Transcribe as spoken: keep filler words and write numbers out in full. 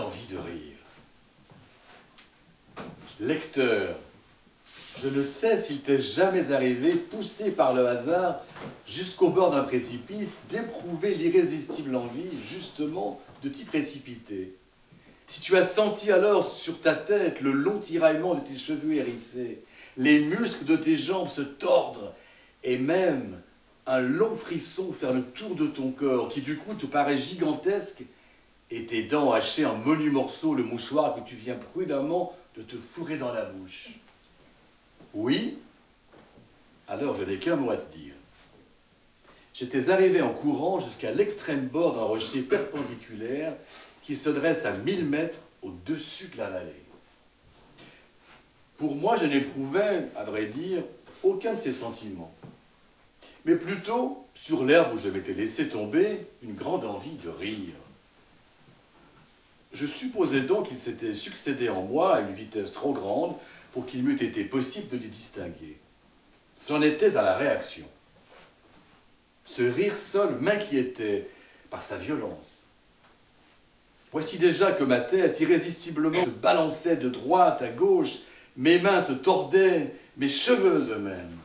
envie de rire. Lecteur, je ne sais s'il t'est jamais arrivé, poussé par le hasard jusqu'au bord d'un précipice, d'éprouver l'irrésistible envie, justement, de t'y précipiter. Si tu as senti alors sur ta tête le long tiraillement de tes cheveux hérissés, les muscles de tes jambes se tordre, et même un long frisson faire le tour de ton corps, qui du coup te paraît gigantesque, et tes dents hacher en menus morceaux le mouchoir que tu viens prudemment de te fourrer dans la bouche. Oui, alors je n'ai qu'un mot à te dire. J'étais arrivé en courant jusqu'à l'extrême bord d'un rocher perpendiculaire qui se dresse à mille mètres au-dessus de la vallée. Pour moi, je n'éprouvais, à vrai dire, aucun de ces sentiments, mais plutôt, sur l'herbe où je m'étais laissé tomber, une grande envie de rire. Je supposais donc qu'il s'était succédé en moi à une vitesse trop grande pour qu'il m'eût été possible de les distinguer. J'en étais à la réaction. Ce rire seul m'inquiétait par sa violence. Voici déjà que ma tête irrésistiblement se balançait de droite à gauche, mes mains se tordaient, mes cheveux eux-mêmes.